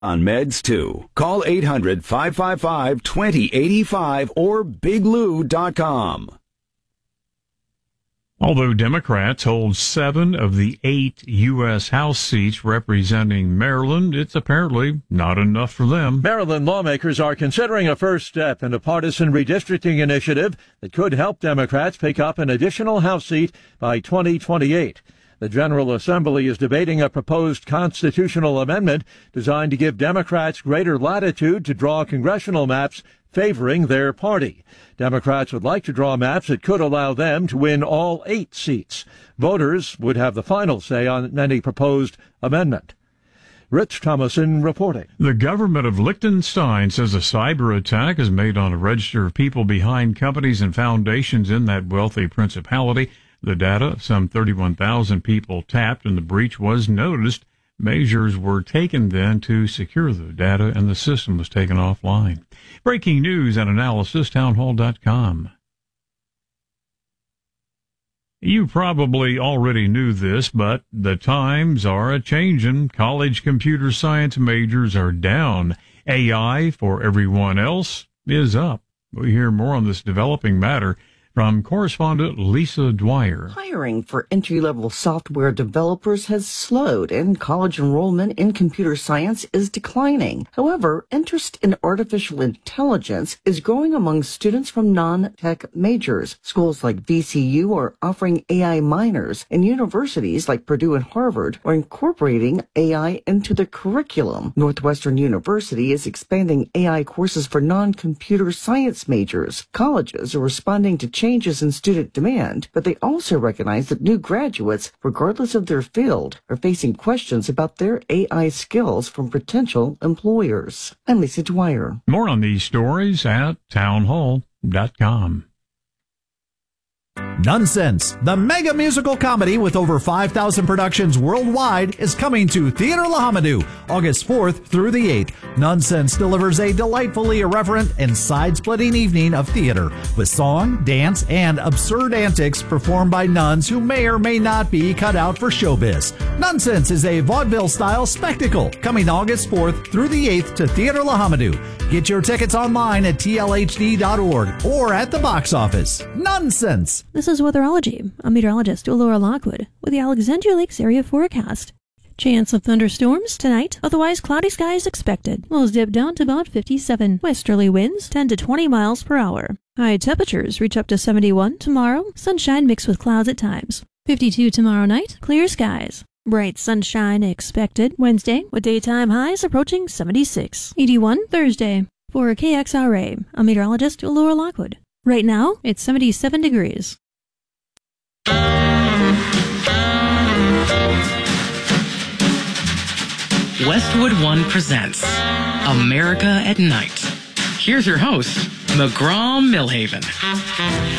on meds too. Call 800-555-2085 or biglou.com. Although Democrats hold 7 of the 8 U.S. House seats representing Maryland, it's apparently not enough for them. Maryland lawmakers are considering a first step in a partisan redistricting initiative that could help Democrats pick up an additional House seat by 2028. The General Assembly is debating a proposed constitutional amendment designed to give Democrats greater latitude to draw congressional maps favoring their party. Democrats would like to draw maps that could allow them to win all 8 seats. Voters would have the final say on any proposed amendment. Rich Thomason reporting. The government of Liechtenstein says a cyber attack is made on a register of people behind companies and foundations in that wealthy principality. The data of some 31,000 people tapped, and the breach was noticed. Measures were taken then to secure the data, and the system was taken offline. Breaking news and analysis, townhall.com. You probably already knew this, but the times are a-changin'. College computer science majors are down. AI for everyone else is up. We hear more on this developing matter from correspondent Lisa Dwyer. Hiring for entry-level software developers has slowed, and college enrollment in computer science is declining. However, interest in artificial intelligence is growing among students from non-tech majors. Schools like VCU are offering AI minors, and universities like Purdue and Harvard are incorporating AI into the curriculum. Northwestern University is expanding AI courses for non-computer science majors. Colleges are responding to changes in student demand, but they also recognize that new graduates, regardless of their field, are facing questions about their AI skills from potential employers. I'm Lisa Dwyer. More on these stories at townhall.com. Nonsense, the mega musical comedy with over 5,000 productions worldwide, is coming to Theater La Hamadou August 4th through the 8th. Nonsense delivers a delightfully irreverent and side-splitting evening of theater with song, dance, and absurd antics performed by nuns who may or may not be cut out for showbiz. Nonsense is a vaudeville-style spectacle coming August 4th through the 8th to Theater La Hamadou. Get your tickets online at tlhd.org or at the box office. Nonsense! This is Weatherology. I'm meteorologist Laura Lockwood with the Alexandria Lakes area forecast. Chance of thunderstorms tonight, otherwise cloudy skies expected. Lows dip down to about 57. Westerly winds 10 to 20 miles per hour. High temperatures reach up to 71 tomorrow. Sunshine mixed with clouds at times. 52 tomorrow night, clear skies. Bright sunshine expected Wednesday with daytime highs approaching 76. 81 Thursday. For KXRA, I'm meteorologist Laura Lockwood. Right now, it's 77 degrees. Westwood One presents America at Night. Here's your host, McGraw Millhaven.